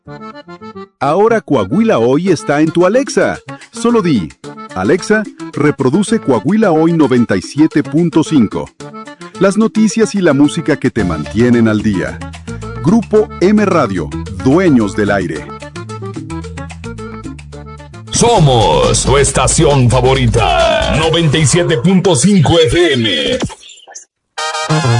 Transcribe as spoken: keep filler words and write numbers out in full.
Ahora Coahuila Hoy está en tu Alexa. Solo di, Alexa, reproduce Coahuila Hoy noventa y siete punto cinco. Las noticias y la música que te mantienen al día. Grupo M Radio, dueños del aire. Somos tu estación favorita. noventa y siete punto cinco F M.